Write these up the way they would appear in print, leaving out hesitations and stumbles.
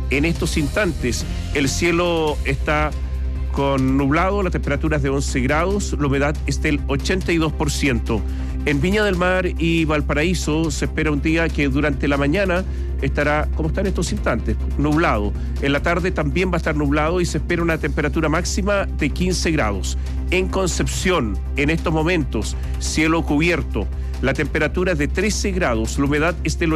En estos instantes el cielo está con nublado, la temperatura es de 11 grados, la humedad es del 82%. En Viña del Mar y Valparaíso se espera un día que durante la mañana estará, como está en estos instantes, nublado. En la tarde también va a estar nublado y se espera una temperatura máxima de 15 grados. En Concepción, en estos momentos, cielo cubierto. La temperatura es de 13 grados, la humedad es del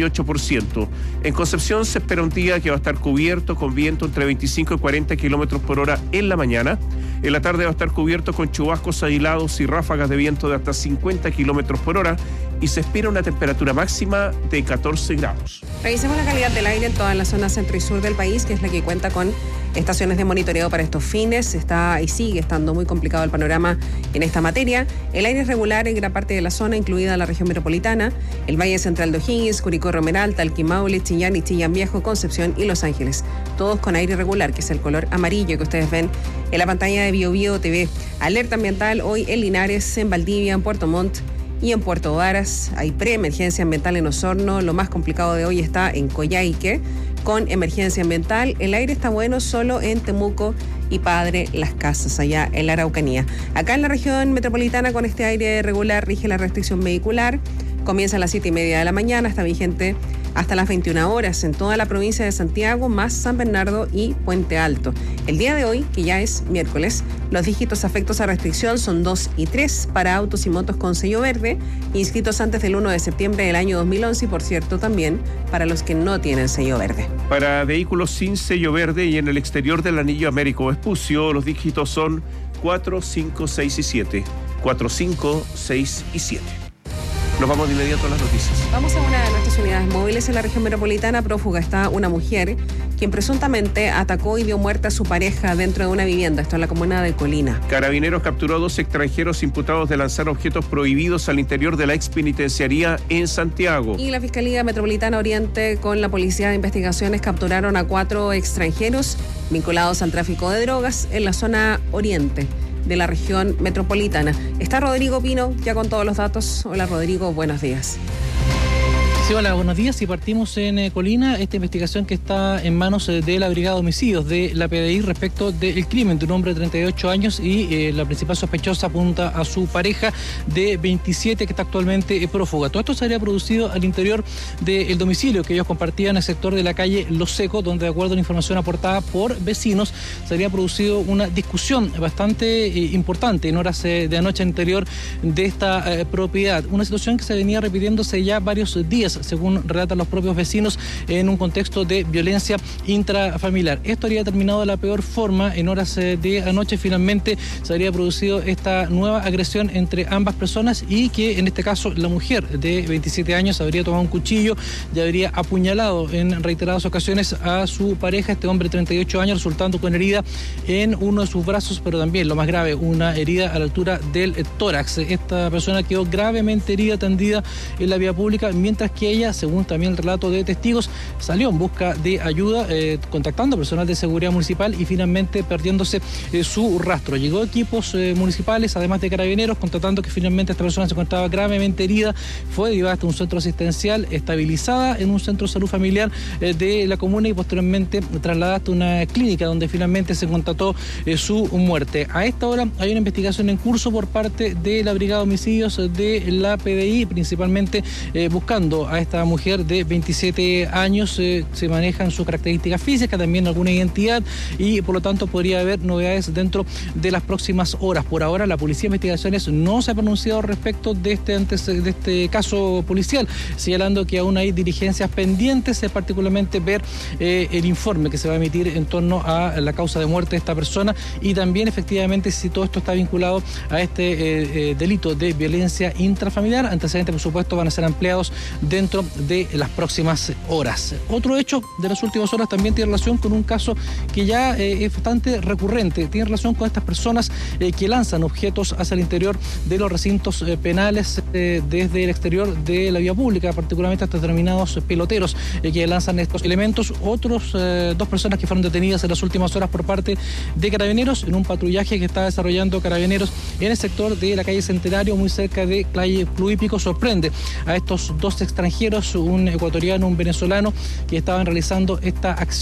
88%. En Concepción se espera un día que va a estar cubierto con viento entre 25 y 40 kilómetros por hora en la mañana. En la tarde va a estar cubierto con chubascos aislados y ráfagas de viento de hasta 50 kilómetros por hora y se espera una temperatura máxima de 14 grados. Revisemos la calidad del aire en toda la zona centro y sur del país, que es la que cuenta con estaciones de monitoreo para estos fines. Está y sigue estando muy complicado el panorama en esta materia. El aire es regular en gran parte de la zona, incluida la región metropolitana, el Valle Central de O'Higgins, Curicó, Romeral, Talca, Maule, Chillán y Chillán Viejo, Concepción y Los Ángeles. Todos con aire regular, que es el color amarillo que ustedes ven en la pantalla de BioBio TV. Alerta ambiental hoy en Linares, en Valdivia, en Puerto Montt y en Puerto Varas. Hay preemergencia ambiental en Osorno. Lo más complicado de hoy está en Coyhaique, con emergencia ambiental. El aire está bueno solo en Temuco y Padre Las Casas, allá en la Araucanía. Acá en la región metropolitana, con este aire regular, rige la restricción vehicular. Comienza a las 7:30 de la mañana, está vigente hasta las 21 horas en toda la provincia de Santiago, más San Bernardo y Puente Alto. El día de hoy, que ya es miércoles, los dígitos afectos a restricción son 2 y 3 para autos y motos con sello verde, inscritos antes del 1 de septiembre del año 2011 y, por cierto, también para los que no tienen sello verde. Para vehículos sin sello verde y en el exterior del anillo Américo Vespucio, los dígitos son 4, 5, 6 y 7. 4, 5, 6 y 7. Nos vamos de inmediato a las noticias. Vamos a una de nuestras unidades móviles en la región metropolitana. Prófuga está una mujer quien presuntamente atacó y dio muerte a su pareja dentro de una vivienda. Esto en la comuna de Colina. Carabineros capturó a 2 extranjeros imputados de lanzar objetos prohibidos al interior de la expenitenciaría en Santiago. Y la Fiscalía Metropolitana Oriente con la Policía de Investigaciones capturaron a 4 extranjeros vinculados al tráfico de drogas en la zona oriente de la región metropolitana. Está Rodrigo Pino ya con todos los datos. Hola Rodrigo, buenos días. Sí, hola, buenos días. Y partimos en Colina, esta investigación que está en manos de la Brigada de Homicidios de la PDI respecto del crimen de un hombre de 38 años y la principal sospechosa apunta a su pareja de 27 que está actualmente prófuga. Todo esto se habría producido al interior del domicilio que ellos compartían en el sector de la calle Los Secos, donde, de acuerdo a la información aportada por vecinos, se habría producido una discusión bastante importante en horas de anoche al interior de esta propiedad. Una situación que se venía repitiéndose ya varios días, según relatan los propios vecinos, en un contexto de violencia intrafamiliar. Esto habría terminado de la peor forma. En horas de anoche finalmente se habría producido esta nueva agresión entre ambas personas y que en este caso la mujer de 27 años habría tomado un cuchillo y habría apuñalado en reiteradas ocasiones a su pareja, este hombre de 38 años, resultando con herida en uno de sus brazos, pero también, lo más grave, una herida a la altura del tórax. Esta persona quedó gravemente herida, tendida en la vía pública, mientras que ella, según también el relato de testigos, salió en busca de ayuda, contactando personal de seguridad municipal y finalmente perdiéndose su rastro. Llegó equipos municipales, además de carabineros, constatando que finalmente esta persona se encontraba gravemente herida, fue derivada hasta un centro asistencial, estabilizada en un centro de salud familiar de la comuna y posteriormente trasladada hasta una clínica donde finalmente se constató su muerte. A esta hora hay una investigación en curso por parte de la Brigada de Homicidios de la PDI, principalmente buscando a esta mujer de 27 años. Se manejan sus características físicas, también alguna identidad, y por lo tanto podría haber novedades dentro de las próximas horas. Por ahora la Policía de Investigaciones no se ha pronunciado respecto de este caso policial, señalando que aún hay diligencias pendientes, particularmente ver el informe que se va a emitir en torno a la causa de muerte de esta persona y también efectivamente si todo esto está vinculado a este delito de violencia intrafamiliar. Antecedentes, por supuesto, van a ser ampliados dentro de las próximas horas. Otro hecho de las últimas horas también tiene relación con un caso que ya es bastante recurrente, tiene relación con estas personas que lanzan objetos hacia el interior de los recintos penales desde el exterior de la vía pública, particularmente hasta determinados peloteros que lanzan estos elementos. Otros 2 personas que fueron detenidas en las últimas horas por parte de Carabineros en un patrullaje que está desarrollando Carabineros en el sector de la calle Centenario, muy cerca de calle Club Hípico. Sorprende a estos 2 extranjeros, un ecuatoriano, un venezolano, que estaban realizando esta acción